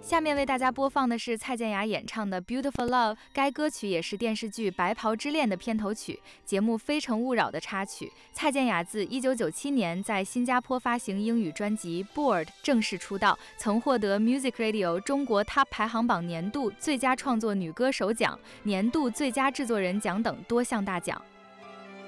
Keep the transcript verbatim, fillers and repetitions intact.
下面为大家播放的是蔡健雅演唱的《Beautiful Love》，该歌曲也是电视剧《白袍之恋》的片头曲，节目《非诚勿扰》的插曲。蔡健雅自一九九七年在新加坡发行英语专辑《Bored》正式出道，曾获得 Music Radio 中国 Top 排行榜年度最佳创作女歌手奖、年度最佳制作人奖等多项大奖。